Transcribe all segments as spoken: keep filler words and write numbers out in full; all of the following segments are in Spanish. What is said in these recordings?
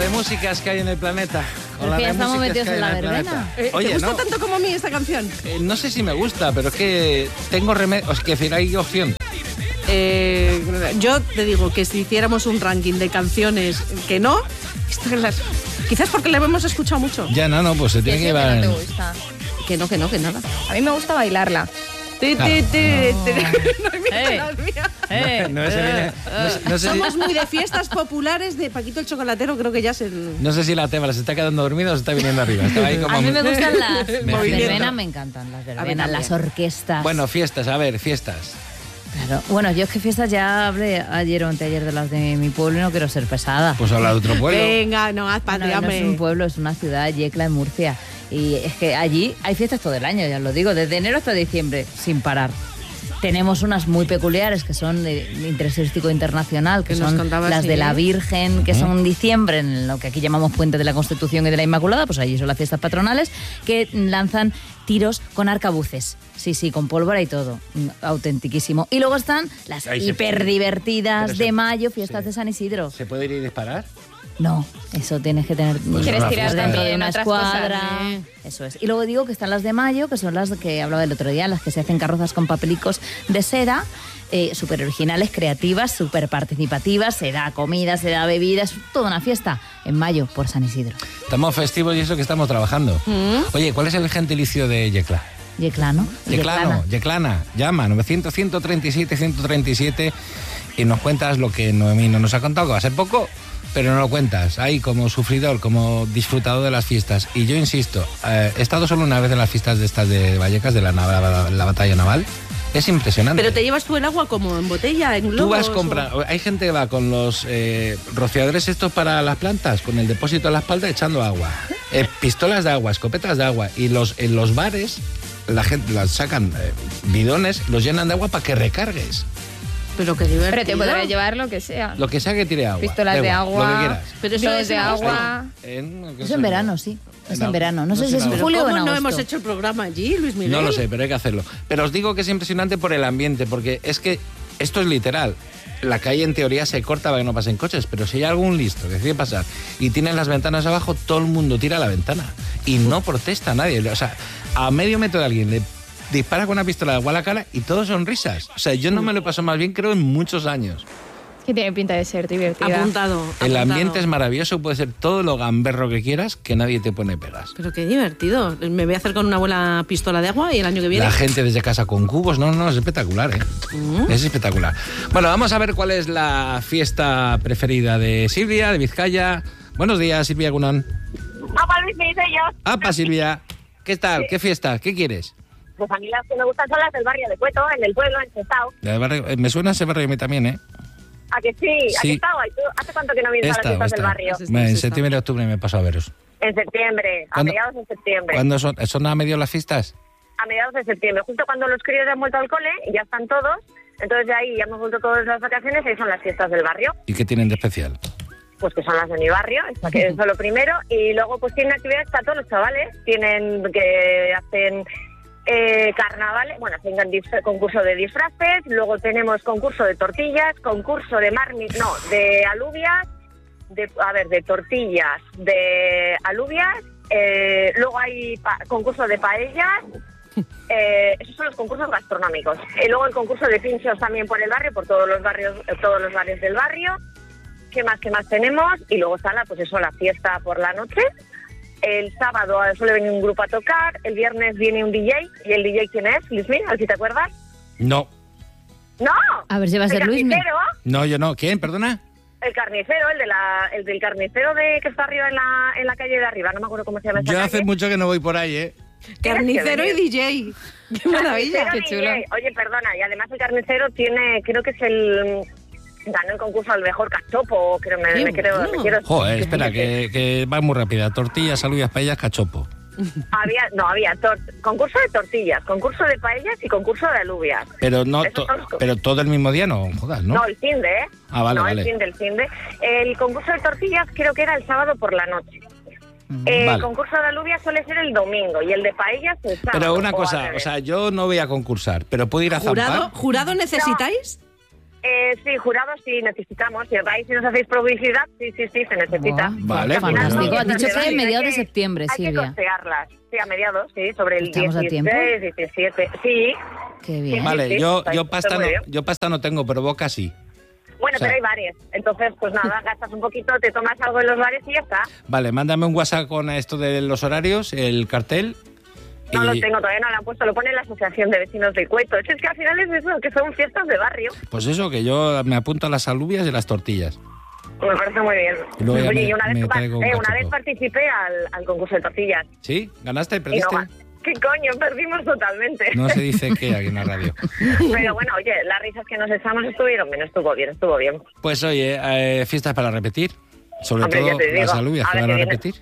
de músicas que hay en el planeta. Con la ya estamos metidos en la verbena. Eh, Oye, ¿Te gusta no, tanto como a mí esta canción? Eh, no sé si me gusta, pero es que tengo remedio. Es que decir, hay opción. Eh, yo te digo que si hiciéramos un ranking de canciones que no, esto es las, quizás porque la hemos escuchado mucho. Ya, no, no, pues se tiene que llevar. No te gusta. Que no, que no, que nada. A mí me gusta bailarla. Ti, ti, ti, ti. No imites Eh. las mías. Eh, No, no sé, eh, no sé- no sé si- Somos muy de fiestas populares de Paquito el Chocolatero, creo que ya se... no sé si la Tebra se está quedando dormida o se está viniendo arriba. Estaba ahí como A mí me muy- gustan las, Me las siento. verbenas, me encantan las A verbenas, mí también. las orquestas. Bueno, fiestas, a ver, fiestas. Claro. Bueno, yo es que fiestas ya hablé ayer o anteayer de las de mi pueblo y no quiero ser pesada. Pues habla de otro pueblo. Venga, no, haz Bueno, patria, no hombre. es un pueblo, es una ciudad, Yecla, en Murcia. Y es que allí hay fiestas todo el año, ya os lo digo, desde enero hasta diciembre, sin parar. Tenemos unas muy peculiares que son de, de interés turístico internacional, que Que nos son contabas, las sí, de la ¿eh? Virgen, que son en diciembre, en lo que aquí llamamos Puente de la Constitución y de la Inmaculada, pues allí son las fiestas patronales, que lanzan tiros con arcabuces. Sí, sí, con pólvora y todo. Mm, Autentiquísimo. Y luego están las Ahí se- hiperdivertidas Pero se- de mayo, fiestas sí. de San Isidro. ¿Se puede ir y disparar? No, eso tienes que tener Pues quieres una tirar fiesta. dentro de También una otras escuadra. cosas, ¿eh? Eso es. Y luego digo que están las de mayo, que son las que hablaba el otro día, las que se hacen carrozas con papelicos de seda, eh, súper originales, creativas, súper participativas, se da comida, se da bebidas, toda una fiesta en mayo por San Isidro. Estamos festivos y eso que estamos trabajando. Oye, ¿cuál es el gentilicio de Yecla? Yeclano. Yeclano, Yeclana, llama novecientos, ciento treinta y siete, ciento treinta y siete y nos cuentas lo que Noemí no nos ha contado, que va a ser poco, pero no lo cuentas. Ahí como sufridor, como disfrutador de las fiestas. Y yo insisto, eh, he estado solo una vez en las fiestas de estas de Vallecas, de la, nav- la batalla naval. Es impresionante. Pero te llevas tú el agua como en botella, en globos. Tú vas o- comprando, hay gente que va con los eh, rociadores estos para las plantas, con el depósito en la espalda echando agua. Eh, pistolas de agua, escopetas de agua. Y los en los bares, la gente las sacan eh, bidones, los llenan de agua para que recargues. Pero qué divertido. Pero te podrás llevar lo que sea. Lo que sea que tire agua. Pistolas da de igual, agua. Lo que quieras. Pero eso Bidones es de en agosto. agua. En- que Eso eso en no- verano, sí. Es en en verano. No, no sé sé si es en nada. julio o en ¿Cómo no agosto. hemos hecho el programa allí, Luis Miguel? No lo sé, pero hay que hacerlo. Pero os digo que es impresionante por el ambiente, porque es que esto es literal. La calle en teoría se corta para que no pasen coches, pero si hay algún listo que decide pasar y tienen las ventanas abajo, todo el mundo tira a la ventana y no protesta nadie. O sea, a medio metro de alguien le dispara con una pistola de agua a la cara y todos son risas. O sea, yo no me lo paso más bien, creo, en muchos años. Que tiene pinta de ser divertida. Apuntado, El apuntado. ambiente es maravilloso, puede ser todo lo gamberro que quieras, que nadie te pone pegas. Pero qué divertido. Me voy a hacer con una buena pistola de agua y el año que viene... La gente desde casa con cubos, no, no, es espectacular, ¿eh? Mm. Es espectacular. Bueno, vamos a ver cuál es la fiesta preferida de Silvia, de Vizcaya. Buenos días, Silvia Gunón. Apa, Luis, me soy yo. ¡Apa, Silvia! ¿Qué tal? ¿Qué fiesta? ¿Qué quieres? Pues a mí las que me gustan son las del barrio de Cueto, en el pueblo, en Sestao. El barrio- eh, me suena ese barrio a mí también, ¿eh? ¿A que sí? ¿A Sí. que estaba? ¿Y tú? ¿Hace cuánto que no vienes a las Esta, fiestas esta. del barrio? Sí. Me- En Esta. septiembre, octubre me paso a veros. En septiembre, a ¿Cuándo- mediados de septiembre. ¿Cuándo son? ¿Son a medio las fiestas? A mediados de septiembre, justo cuando los críos ya han vuelto al cole y ya están todos. Entonces de ahí ya hemos vuelto todas las vacaciones y ahí son las fiestas del barrio. ¿Y qué tienen de especial? Pues que son las de mi barrio, esta que es lo primero. Y luego pues tienen actividades para todos los chavales. Tienen que hacen eh, carnavales, bueno, hacen disfra- concurso de disfraces. Luego tenemos concurso de tortillas, concurso de marmit, no, de alubias, de, a ver, de tortillas, de alubias. Eh, luego hay pa- concurso de paellas. Eh, esos son los concursos gastronómicos. Y luego el concurso de pinchos también por el barrio, por todos los barrios, eh, todos los bares del barrio. ¿Qué más, qué más tenemos? Y luego está la, pues eso, la fiesta por la noche. El sábado suele venir un grupo a tocar. El viernes viene un D J. ¿Y el D J quién es? Luismi, a ver si te acuerdas. No. ¡No! A ver si va a ser el Luismi. carnicero, No, yo no. ¿Quién? ¿Perdona? el carnicero, el de la, el del carnicero de que está arriba en la, en la calle de arriba. No me acuerdo cómo se llama esa Yo calle. hace mucho que no voy por ahí, ¿eh? Carnicero y venir. D J. ¡Qué maravilla! Carnicero Qué D chulo. J. Oye, perdona, y además el carnicero tiene, creo que es el... Ganó el concurso al mejor cachopo, creo, me, Qué me, creo, bueno. me quiero... Joder, espera, que, que va muy rápida. Tortillas, alubias, paellas, cachopo. Había, no, había tor- concurso de tortillas, concurso de paellas y concurso de alubias. Pero no, Esos to- son los co- pero todo el mismo día no, jodas, ¿no? No, el fin de, ¿eh? Ah, vale, no, vale. el fin del fin de. El concurso de tortillas creo que era el sábado por la noche. Eh, Vale. El concurso de alubias suele ser el domingo y el de paellas el sábado. Pero una o cosa, al o revés. sea, yo no voy a concursar, pero puedo ir a ¿Jurado, zampar. ¿Jurado necesitáis? Eh, sí, jurados sí necesitamos. Si vais y nos hacéis publicidad, sí, sí, sí, se necesita. Buah, Vale, Al final fantástico. no Has dicho se que va, en mediados hay de septiembre, hay Silvia. que costearlas. Sí, a mediados, sí, sobre el ¿Estamos a tiempo? dieciséis, diecisiete. Sí. Qué bien. Vale, sí, yo, está- yo, está pasta muy no, bien. yo pasta no tengo, pero boca sí. Bueno, O sea- pero hay bares. Entonces, pues nada, gastas un poquito, te tomas algo en los bares y ya está. Vale, mándame un WhatsApp con esto de los horarios, el cartel. No y- lo tengo, todavía no lo han puesto, lo pone la Asociación de Vecinos de Cueto. Es que al final es eso, que son fiestas de barrio. Pues eso, que yo me apunto a las alubias y las tortillas. Me parece muy bien. Y luego ya Oye, me- y una, me vez, traigo un eh, una cachopo. vez participé al, al concurso de tortillas. ¿Sí? ¿Ganaste? Y no, ¿Perdiste? va- ¿Qué coño? Perdimos totalmente. No se dice que aquí en la radio. Pero bueno, oye, las risas que nos echamos estuvieron bien, estuvo bien, estuvo bien. Pues oye, eh, fiestas para repetir. Sobre Hombre, ya todo te digo, las alubias a que ver van a qué viene. repetir.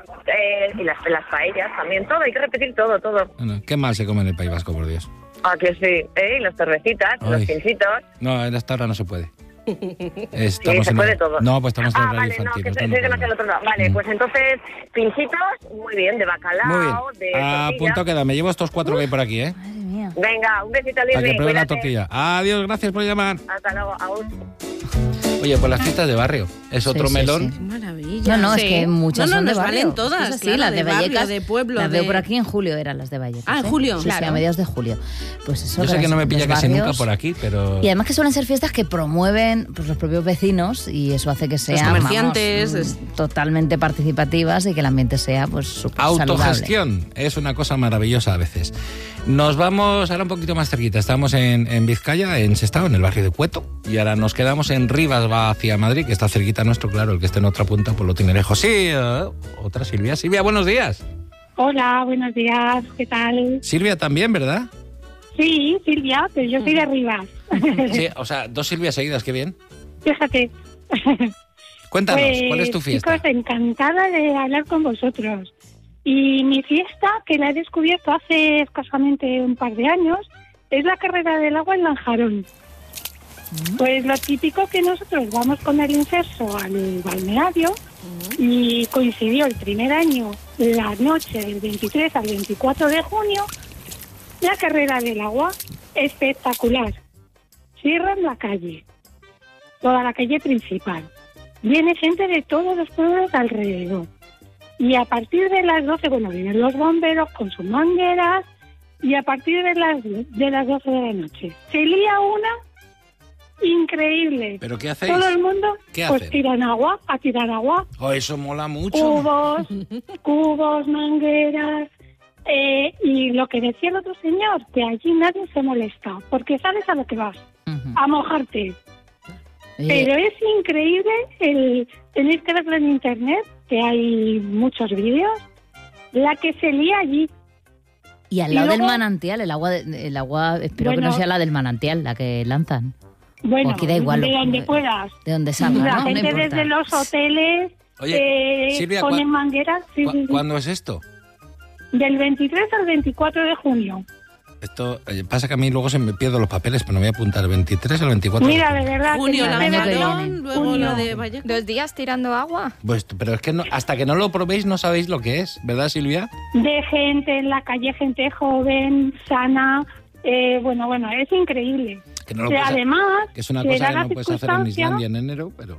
Eh, y las, las paellas también, todo, hay que repetir todo, todo. Bueno, ¿qué mal se come en el País Vasco, por Dios? Ah, que sí, ¿eh? Y las cervecitas, Ay. los pincitos. No, en esta hora no se puede. Sí, Estamos se en puede el- todo. No, pues estamos en ah, el radio vale, no, infantil. que esto soy no que puede. no sé el otro lado. Vale, Mm. pues entonces, pincitos, muy bien, de bacalao, Muy de bien. A tortilla. punto queda. Me llevo estos cuatro que hay por aquí, ¿eh? Madre mía. Venga, un besito, Para Luismi, que prueben la cuídate. tortilla. Adiós, gracias por llamar. Hasta luego, aún. Oye, pues las fiestas de barrio. Es otro sí, melón. sí. Maravilla. No, no, Sí. es que muchas no, no, son de nos barrio. valen todas, Es así, claro, las de de barrio, Vallecas. de pueblo, Las veo de- por aquí en julio, eran las de Vallecas. Ah, en ¿eh? julio. Sí, Claro. sí, a mediados de julio. Pues eso. Yo sé las- que no me pilla los casi nunca barrios. por aquí, pero... Y además que suelen ser fiestas que promueven pues, los propios vecinos y eso hace que sean comerciantes, vamos, es- mm, totalmente participativas y que el ambiente sea pues súper saludable. Autogestión es una cosa maravillosa a veces. Nos vamos ahora un poquito más cerquita. Estamos en, en Vizcaya, en Sestao, en el barrio de Cueto. Y ahora nos quedamos en Rivas, va hacia Madrid, que está cerquita nuestro, claro. El que esté en otra punta, pues lo tiene lejos. Sí, eh, otra Silvia. Silvia, buenos días. Hola, buenos días, ¿qué tal? Silvia también, ¿verdad? Sí, Silvia, pero yo soy de Rivas. Sí, o sea, dos Silvias seguidas, qué bien. Fíjate. Cuéntanos, Pues, ¿cuál es tu fiesta? Chicos, encantada de hablar con vosotros. Y mi fiesta, que la he descubierto hace escasamente un par de años, es la carrera del agua en Lanjarón. Pues lo típico que nosotros vamos con el inserso al balneario y coincidió el primer año, la noche del veintitrés al veinticuatro de junio, la carrera del agua, espectacular. Cierran la calle, toda la calle principal. Viene gente de todos los pueblos alrededor. Y a partir de las doce, bueno, vienen los bomberos con sus mangueras y a partir de las, de las doce de la noche se lía una increíble. ¿Pero qué hacéis? Todo el mundo ¿Qué pues hacen? tiran agua, a tirar agua, Oh, eso mola mucho. cubos, cubos, mangueras. Eh, y lo que decía el otro señor, que allí nadie se molesta, porque sabes a lo que vas, Ujú. a mojarte. Oye, Pero es increíble, el tenéis que verlo en internet, que hay muchos vídeos, la que se lía allí. y al y lado del luego- manantial, el agua, de- el agua espero que no Bueno. sea la del manantial, la que lanzan. Bueno, aquí da igual, de lo- donde de- puedas. De donde salga, La ¿no? No gente importa. desde los hoteles Oye, eh, Silvia, ponen ¿cuá- mangueras sí, ¿Cu- sí, sí. ¿Cuándo es esto? Del veintitrés al veinticuatro de junio. Esto eh, pasa que a mí luego se me pierdo los papeles, pero no voy a apuntar el veintitrés al veinticuatro. Mira, de de junio. verdad. Junio que la me año que queda maratón, viene. luego junio. la de Vallecas. ¿Dos días tirando agua? Pues, pero es que no, hasta que no lo probéis no sabéis lo que es, ¿verdad, Silvia? De gente en la calle, gente joven, sana. Eh, bueno, bueno, es increíble. Que no lo Que puedes, además, que es una se cosa da que la no puedes hacer en circunstancia- Islandia en enero, pero...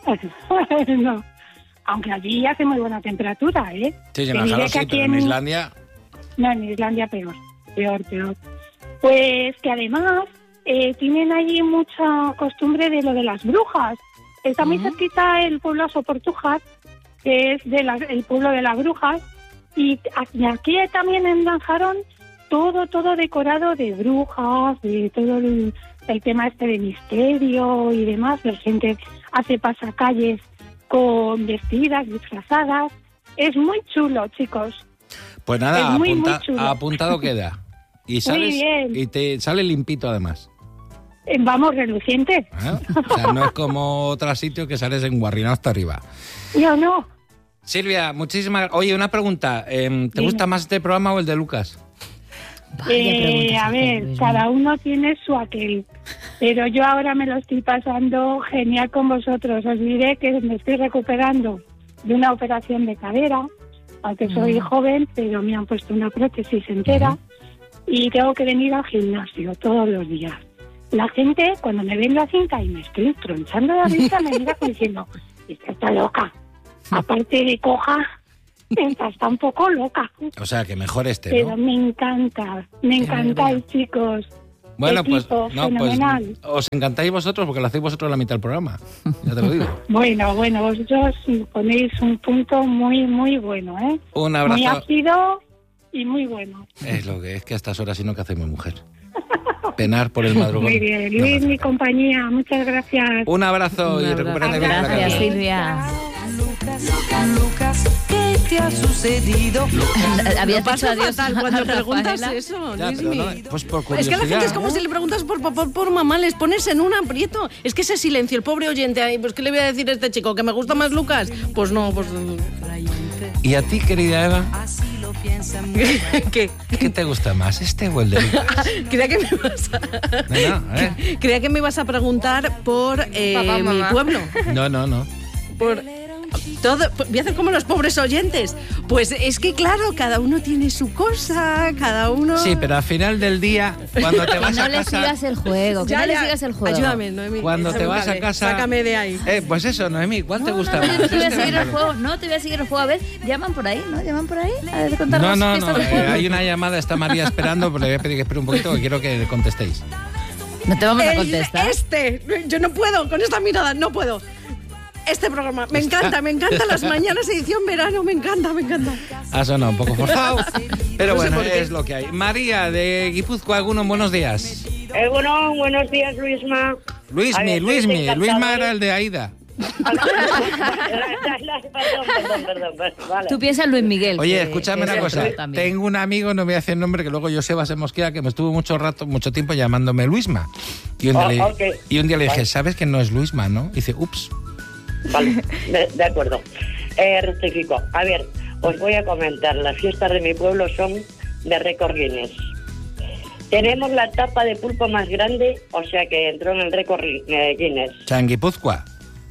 no. Aunque allí hace muy buena temperatura, ¿eh? Sí, Te en diré Lanzarote que sí, aquí pero en Islandia... No, en Islandia peor, peor, peor. Pues que además eh, tienen allí mucha costumbre de lo de las brujas. Está muy cerquita el pueblo Soportujas, que es de las- el pueblo de las brujas, y aquí, aquí también en Lanjarón todo, todo decorado de brujas, de todo el, el tema este de misterio y demás. La gente hace pasacalles con vestidas, disfrazadas. Es muy chulo, chicos. Pues nada, Es muy, apunta- muy chulo. apuntado queda. Y sales bien. y te sale limpito además. Eh, Vamos, reluciente. ¿eh? O sea, no es como otro sitio que sales enguarrinado hasta arriba. Yo no. Silvia, muchísimas... Oye, una pregunta. em, ¿Te Dime. gusta más este programa o el de Lucas? Vaya Eh, preguntas a haces, ver, Luis, cada uno tiene su aquel. Pero yo ahora me lo estoy pasando genial con vosotros. Os diré que me estoy recuperando de una operación de cadera, aunque soy Mm. joven, pero me han puesto una prótesis entera y tengo que venir al gimnasio todos los días. la gente, cuando me ven la cinta y me estoy tronchando de la risa, me mira como diciendo, esta está loca. Aparte de coja, esta está un poco loca. O sea, que mejor este, Pero ¿no? me encanta, me encantáis, chicos. Bueno, pues, Equipo, no, pues fenomenal. os encantáis vosotros porque lo hacéis vosotros la mitad del programa. Ya te lo digo. Bueno, bueno, vosotros ponéis un punto muy, muy bueno, ¿eh? Un Muy abrazo. ácido y muy bueno. Es lo que es que a estas horas sí no que hace mi mujer. Penar por el madrugón. Muy bien, No Luis, hace. mi compañía, muchas gracias. Un abrazo Un y abrazo. recupérate bien. Gracias, Silvia. Silvia. Lucas, ¿qué te ha sucedido? Habías Lo pasa dicho adiós fatal a cuando Rafaela. preguntas eso, Ya, pero Luismi. no, pues por Es que curiosidad. a la gente es como si le preguntas por papá o por mamá, les pones en un aprieto. Es que ese silencio, el pobre oyente ahí, pues ¿qué le voy a decir a este chico? ¿Que me gusta más Lucas? Pues no, pues... ¿Y a ti, querida Eva, ¿Qué? qué te gusta más, este o el de Lucas? Creía que me ibas a... No, no, a ver. Creía que me ibas a preguntar por eh, Papá, mi mamá. pueblo. No, no, no. Por todo, voy a hacer como los pobres oyentes. Pues es que claro, cada uno tiene su cosa, cada uno... Sí, pero al final del día, cuando te Que vas no a le casa... sigas el juego, que Ya, no le ya. sigas el juego. Ayúdame, Noemí. Cuando te vas a Sácame, casa... Sácame de ahí. Eh, pues eso, Noemí, ¿cuál te No, gusta no, más? yo no te voy a ¿Este o seguir el el de juego, no te voy a seguir el juego. A ver, llaman por ahí, ¿no? Llaman por ahí. A ver, contarnos No, no, qué no, está el eh, juego. hay una llamada, está María esperando, pero le voy a pedir que espere un poquito que quiero que contestéis. No te vamos a El- contestar. Este, yo no puedo, con esta mirada, no puedo. Este programa, me encanta, me encanta las mañanas edición verano, me encanta, me encanta. Ha sonado un poco forzado, pero No sé bueno, por qué. es lo que hay. María, de Guipúzcoa, algunos buenos días. Eh, bueno, buenos días, Luisma. A Luismi, ver, Luismi, estoy Luisma encantada, era ¿eh? el de Aida. perdón, perdón, perdón, perdón, vale. Tú piensas en Luis Miguel. Oye, que- escúchame que una es cosa. otro también. Tengo un amigo, no voy a decir nombre, que luego Joseba se mosquea, que me estuvo mucho rato, mucho tiempo llamándome Luisma. Y un día, Oh, le, ok. y un día le dije, Vale. ¿sabes que no es Luisma, no? Y dice, ups. Vale, de, de acuerdo. Eh, rectifico. A ver, os voy a comentar. Las fiestas de mi pueblo son de récord Guinness. Tenemos la tapa de pulpo más grande, o sea que entró en el récord eh, Guinness. O sea, en Guipúzcoa.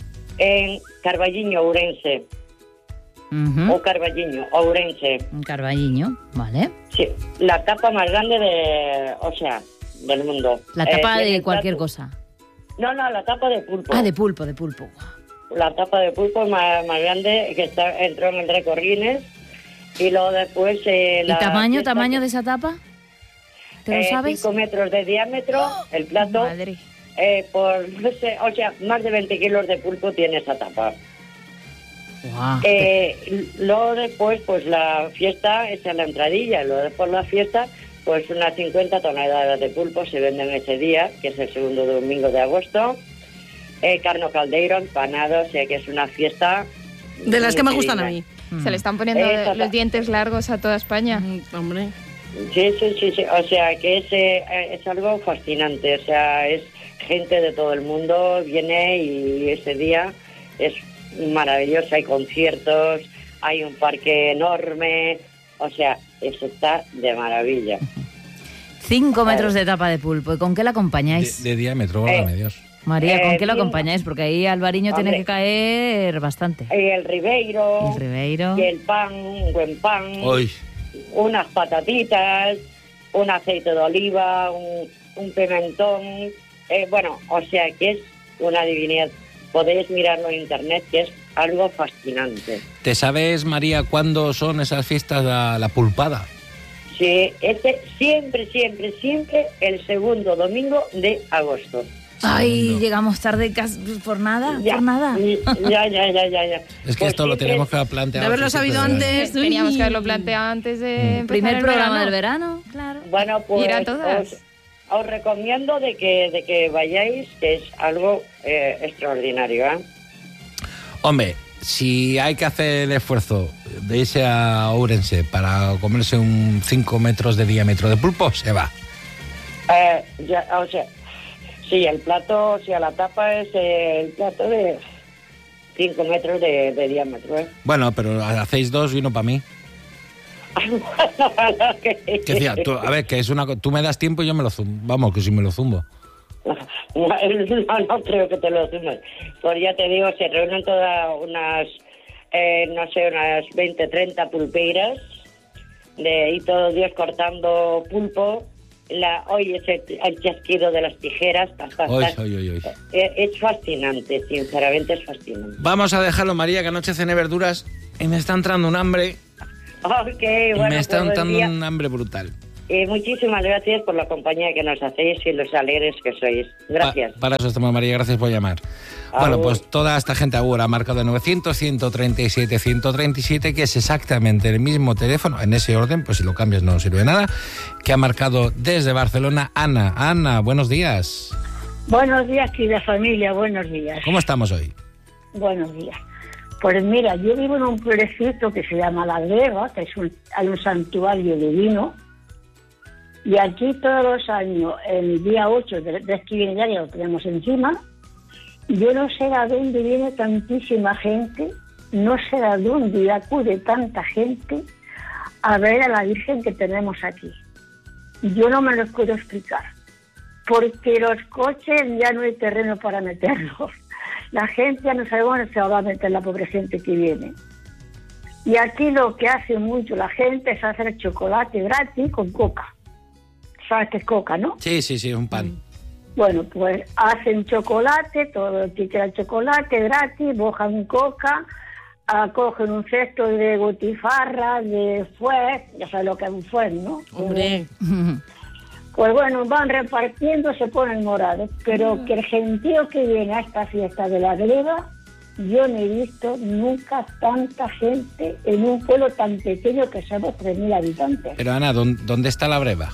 En Carballiño, Ourense. Ujú. O Carballiño, Ourense. Un carballiño, vale. Sí, la tapa más grande de, o sea, del mundo. La Eh, tapa tiene de cualquier plato- cosa. No, no, la tapa de pulpo. Ah, de pulpo, de pulpo. La tapa de pulpo más, más grande que está, entró en el récord Guinness. Y luego después... Eh, ¿Y la tamaño, fiesta tamaño que- de esa tapa? ¿Te lo eh, sabes? cinco metros de diámetro, el plato. Madre. Eh, por, no sé, o sea, más de veinte kilos de pulpo tiene esa tapa. Guau. Eh, y luego después, pues la fiesta, esa es la entradilla. Luego después la fiesta, pues unas cincuenta toneladas de pulpo se venden ese día, que es el segundo domingo de agosto. Eh, carno caldeiro, empanado, o sea que es una fiesta... De las que me increíble. gustan a mí. Se le están poniendo Eh, tata. los dientes largos a toda España. Mm, Hombre. Sí, sí, sí, sí. O sea, que es, eh, es algo fascinante. O sea, es gente de todo el mundo, viene y ese día es maravilloso. Hay conciertos, hay un parque enorme. O sea, eso está de maravilla. Cinco metros de tapa de pulpo. ¿Y con qué la acompañáis? De, de diámetro, Eh, válgame Dios. María, ¿con eh, qué lo cinco. acompañáis? Porque ahí Alvariño tiene Hombre. que caer bastante. Y el ribeiro, El Ribeiro. y el pan, un buen pan, Hoy. unas patatitas, un aceite de oliva, un, un pimentón. Eh, bueno, o sea, que es una divinidad. Podéis mirarlo en internet, que es algo fascinante. ¿Te sabes, María, cuándo son esas fiestas la, la pulpada? Sí, este siempre, siempre, siempre el segundo domingo de agosto. Ay, Segundo. llegamos tarde casi por nada, Ya, por nada. Ya, ya, ya, ya, ya. Es que Pues esto lo siempre- tenemos que plantear. De haberlo sabido antes. Teníamos uy. que haberlo planteado antes de empezar Primer el programa verano. del verano, claro. Bueno, pues Ir a todas. Os, os recomiendo de que, de que vayáis, que es algo eh, extraordinario, ¿eh? Hombre, si hay que hacer el esfuerzo de irse a Ourense para comerse un cinco metros de diámetro de pulpo, se va. Eh, ya, o sea, sí, el plato, o sea, la tapa es eh, el plato de cinco metros de, de diámetro, ¿eh? Bueno, pero hacéis dos y uno para mí. que, Que decía, tú, a ver, que es una, co- tú me das tiempo y yo me lo zumbo. Vamos, que si me lo zumbo. No, no, no creo que te lo sumes. Pues ya te digo, se reúnen todas unas, eh, no sé, unas veinte, treinta pulpeiras, de ahí todos los días cortando pulpo, la, oyes el, el chasquido de las tijeras. Tas, tas, Oy, tas. oy, oy, oy. Eh, Es fascinante, sinceramente es fascinante. Vamos a dejarlo, María, que anoche cené verduras y me está entrando un hambre. Ok, y bueno, me está pues, buen entrando día. un hambre brutal. Eh, muchísimas gracias por la compañía que nos hacéis y los alegres que sois. Gracias. Pa- para eso estamos, María, gracias por llamar. Bueno, Agur. pues toda esta gente ahora ha marcado novecientos, ciento treinta y siete, ciento treinta y siete, que es exactamente el mismo teléfono, en ese orden, pues si lo cambias no sirve de nada, que ha marcado desde Barcelona Ana. Ana, buenos días. Buenos días, querida familia, buenos días. ¿Cómo estamos hoy? Buenos días. Pues mira, yo vivo en un pueblecito que se llama La Greva, que es un, hay un santuario divino, y aquí todos los años, el día ocho de, de este viene ya, ya lo tenemos encima, yo no sé a dónde viene tantísima gente, no sé a dónde acude tanta gente a ver a la Virgen que tenemos aquí. Yo no me lo puedo explicar, porque los coches ya no hay terreno para meterlos. La gente ya no sabe dónde se va a meter la pobre gente que viene. Y aquí lo que hace mucho la gente es hacer chocolate gratis con coca. ¿Sabes qué es coca, no? Sí, sí, sí, un pan. Bueno, pues hacen chocolate, todo el que quiera chocolate gratis, mojan coca, ah, cogen un cesto de botifarra, de fuet, ya sabes lo que es un fuet, ¿no? Hombre. Pues bueno, van repartiendo, se ponen morados, pero que el gentío que viene a esta fiesta de La Greva, yo no he visto nunca tanta gente en un pueblo tan pequeño que somos tres mil habitantes. Pero Ana, ¿dónde, dónde está la breva?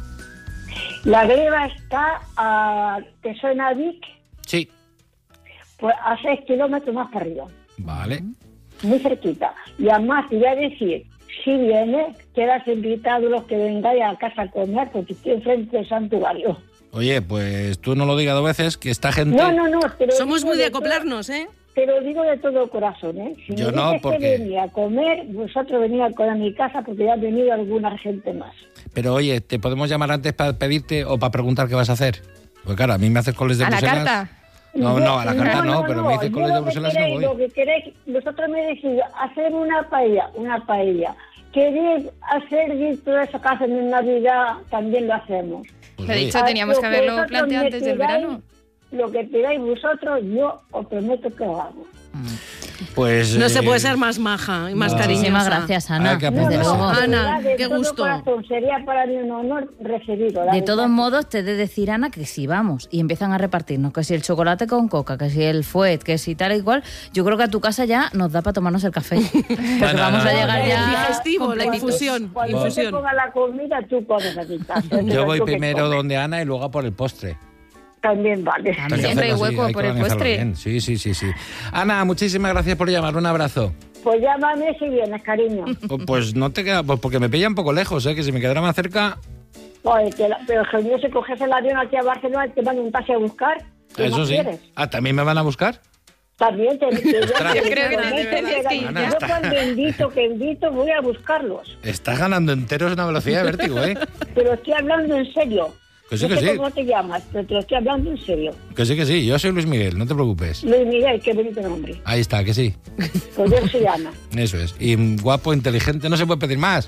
La Greva está a... ¿Te suena a Vic? Sí. Pues a seis kilómetros más para arriba, Vale. muy cerquita. Y además te voy a decir, si vienes, quedas invitado los que vengáis a casa a comer, porque estoy enfrente del santuario. Oye, pues tú no lo digas dos veces, que esta gente... No, no, no. Te lo Somos digo muy de todo- acoplarnos, ¿eh? Te lo digo de todo corazón, ¿eh? Si Yo me no, dices porque- que venía a comer, vosotros venid a comer a mi casa porque ya ha venido alguna gente más. Pero oye, ¿te podemos llamar antes para pedirte o para preguntar qué vas a hacer? Pues claro, a mí me haces coles de A la Bruselas... carta. No, no, a la carta no, pero me dices yo coles de lo que Bruselas y no queréis, voy. Lo que queréis, vosotros me decís hacer una paella, una paella. Queréis hacer todo eso que hacen en Navidad, también lo hacemos. Pues Lo he oye, dicho, teníamos Lo que haberlo vosotros planteado me antes del pidáis, verano. Lo que pidáis vosotros, yo os prometo que lo hago. pues... No se eh, puede ser más maja y más no. cariñosa. Muchísimas gracias, Ana. Hay que Desde apuntarse. luego. de Ana, verdad, de qué todo gusto. corazón, sería para mí un honor recibido. la De verdad. todos modos, te he de decir, Ana, que si vamos y empiezan a repartirnos, que si el chocolate con coca, que si el fuet, que si tal y cual, yo creo que a tu casa ya nos da para tomarnos el café. Porque Bueno, vamos no, a no, llegar no, ya El digestivo, la completitos. infusión. Cuando se infusión. ponga la comida, tú comes aquí. Yo voy primero donde Ana y luego a por el postre. También vale. Hay que Siempre hay hacerlo así, hueco hay que por el organizarlo postre. bien. Sí, sí, sí, sí. Ana, muchísimas gracias por llamar. Un abrazo. Pues llámame si vienes, cariño. Pues, pues no te queda... Pues porque me pilla un poco lejos, ¿eh? Que si me quedara más cerca... Oye, que la- pero genio, si coges el avión aquí a Barcelona, te van un taxi a buscar. ¿Qué Eso más sí. quieres? Ah, ¿también me van a buscar? También te, te Ostras. Yo creo que no, de te- verdad, te- sí, Ana, Yo está- cuando invito, que invito, voy a buscarlos. Estás ganando enteros a una velocidad de vértigo, ¿eh? Pero estoy hablando en serio. Que sí, No que sé sí. cómo te llamas, pero te lo estoy hablando en serio. Que sí, que sí. Yo soy Luis Miguel, no te preocupes. Luis Miguel, qué bonito nombre. Ahí está, que sí. Pues yo soy Ana. Eso es. Y mm, guapo, inteligente, no se puede pedir más.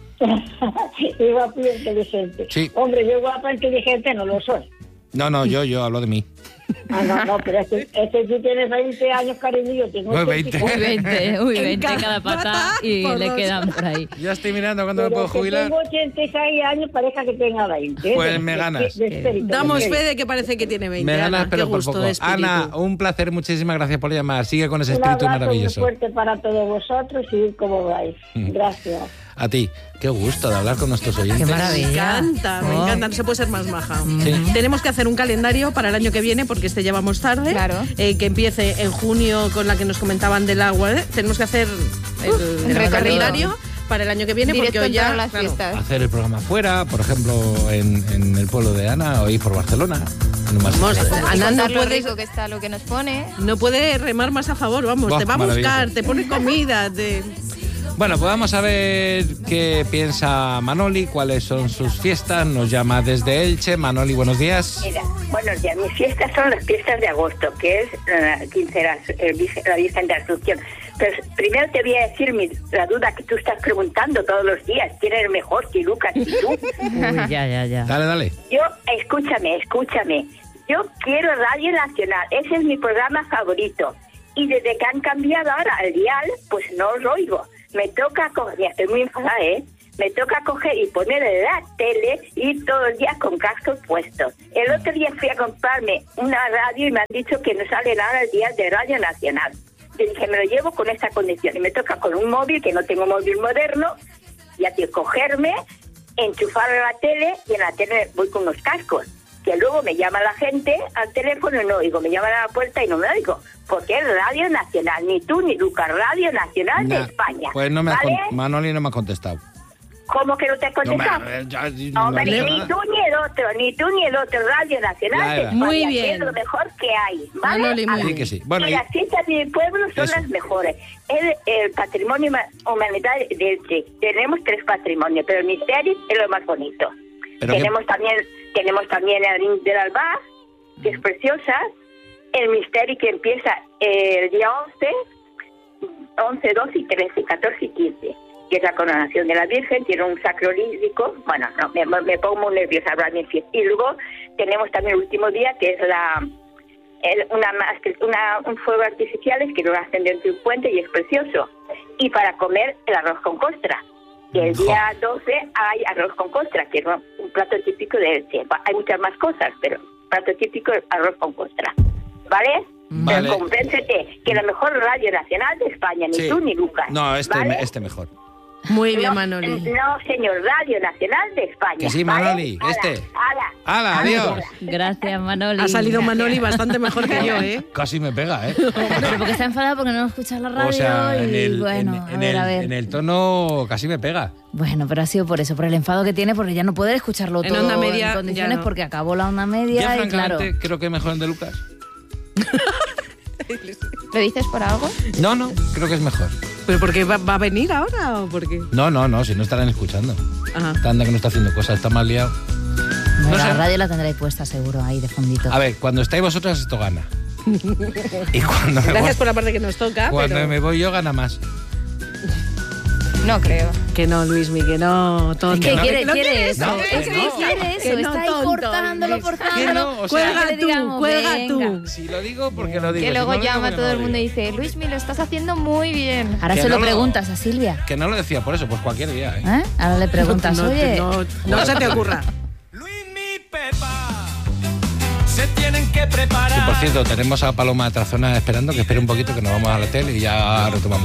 Y guapo y inteligente. Sí. Hombre, yo guapa e inteligente no lo soy. No, no, yo, yo hablo de mí. Ah, no, no, pero este, este sí tiene veinte años, cariño, yo tengo Uy, ochenta y veinte. Uy, veinte, uy, En veinte cada cada pata pata, y por le dos. quedan por ahí. Ya estoy mirando cuándo me Pero puedo que jubilar. tengo ochenta y seis años, parezca que tenga veinte. ¿eh? Pues De- me de- ganas. de espíritu, Damos de fe espíritu. de que parece que tiene veinte. Me ganas, Ana. pero Qué por gusto poco. de espíritu. Ana, un placer, muchísimas gracias por llamar. Sigue con ese Un espíritu abrazo muy maravilloso. fuerte para todos vosotros y como vais. Mm. Gracias. A ti, qué gusto de hablar con nuestros oyentes. Qué Me maravilla. encanta, me Oh. encanta. No se puede ser más maja. Sí. Tenemos que hacer un calendario para el año que viene, porque este llevamos tarde. Claro. Eh, que empiece en junio con la que nos comentaban del agua. ¿eh? Tenemos que hacer el, el recorrido. calendario para el año que viene, Directo porque hoy en ya. todas las claro, fiestas. Hacer el programa fuera, por ejemplo, en, en el pueblo de Ana o ir por Barcelona. No más. Vamos, Y Ana no contar lo puede, rico que está lo que nos pone. no puede remar más a favor, vamos, Buah, te va a buscar, maravilloso. te pone comida, te... Bueno, pues vamos a ver qué piensa Manoli, cuáles son sus fiestas. Nos llama desde Elche. Manoli, buenos días. Mira, buenos días. Mis fiestas son las fiestas de agosto, que es la quincenas, eh, Virgen- la Virgen de Asunción. Pues primero te voy a decir mi, la duda que tú estás preguntando todos los días. ¿Quién es mejor, si Lucas y tú? Uy, ya, ya, ya. Dale, dale. Yo, escúchame, escúchame. Yo quiero Radio Nacional. Ese es mi programa favorito. Y desde que han cambiado ahora al dial, pues no os oigo. Me toca coger, ya estoy muy enfadada, ¿eh? Me toca coger y poner la tele y ir todos los días con cascos puestos. El otro día fui a comprarme una radio y me han dicho que no sale nada al dial de Radio Nacional. Yo dije, me lo llevo con esta condición. Y me toca con un móvil, que no tengo móvil moderno, y a que cogerme, enchufarlo a la tele, y en la tele voy con unos cascos. Que luego me llama la gente al teléfono y no oigo. Me llaman a la puerta y no me oigo. Porque es Radio Nacional. Ni tú ni Lucas, Radio Nacional Nah, de España. Pues no me ha ¿vale? con- Manoli no me ha contestado. ¿Cómo que no te has contestado? No me- ya- no Hombre, me ha dicho ni nada. tú ni el otro, ni tú ni el otro. Radio Nacional Ya de era. España. Muy que bien. es lo mejor que hay, ¿vale? Manoli, muy A- Sí que sí. Bueno, y y- las fiestas de mi pueblo son Eso. las mejores. El, el patrimonio huma- humanidad de Elche. Tenemos tres patrimonios, pero el misterio es lo más bonito. Pero que- tenemos también tenemos también el ring del Alba, que es preciosa. El misterio que empieza el día once, once, doce y trece, catorce y quince, que es la coronación de la Virgen. Tiene un sacro lírico. Bueno, no, me, me pongo muy nerviosa hablar de fiesta. Y luego tenemos también el último día, que es la el- una, mas- una un fuego artificiales que lo hacen dentro de un puente y es precioso. Y para comer el arroz con costra. Que el Jo. día doce hay arroz con costra, que es un un plato típico de Elche. Va- Hay muchas más cosas, pero plato típico es arroz con costra. ¿Vale? Vale. Pero convéncete que la mejor radio nacional de España, ni Sí. tú ni Lucas. No, este, ¿vale? me- este mejor. Muy bien, No, Manoli. No, señor, Radio Nacional de España. Que sí, ¿vale? Manoli, Ala, este. ala. ¡Hala, adiós! Gracias, Manoli. Ha salido Manoli bastante mejor que yo, ¿eh? Casi me pega, ¿eh? Pero porque está enfadada porque no escucha la radio O sea, en y el, bueno, en, a en ver, el, a ver. en el tono casi me pega. Bueno, pero ha sido por eso, por el enfado que tiene, porque ya no puede escucharlo En todo onda media, en condiciones ya no. porque acabó la onda Yo, media y claro. francamente, creo que es mejor el de Lucas. ¿Lo dices por algo? No, no, creo que es mejor. ¿Pero porque va, va a venir ahora o por qué? No, no, no, si no estarán escuchando. Ajá. Anda que no está haciendo cosas, está mal liado. Bueno, no sé. la radio la tendréis puesta seguro ahí de fondito. A ver, cuando estáis vosotras esto gana. Y cuando me voy, Gracias por la parte que nos toca, cuando pero... me voy yo gana más. No creo. Que no, Luismi, que no, tonto. ¿Qué no, quiere, no quiere quiere eso? eso, Es que que no. quiere eso. Que no, Está ahí tonto, cortándolo, Luis. cortándolo. Que no, o sea, Cuelga que le tú, digamos, cuelga venga. tú. Si lo digo, porque lo digo. Que Si luego no lo digo, llama porque todo no el lo mundo y digo. dice, Luismi, lo estás haciendo muy bien. Ahora Que se no lo lo- preguntas a Silvia. Que no lo decía por eso, pues cualquier día, ¿eh? ¿Eh? Ahora le preguntas, No, oye, no, no se te ocurra. Luismi Pepa se tienen que Y preparar. por cierto, tenemos a Paloma Trazona esperando, que espere un poquito, que nos vamos a la tele y ya retomamos.